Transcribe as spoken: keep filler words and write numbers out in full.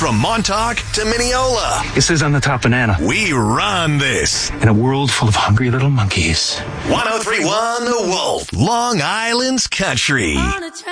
From Montauk to Mineola, It says on the top banana. we run this. In a world full of hungry little monkeys. one oh three point one The Wolf, Long Island's country.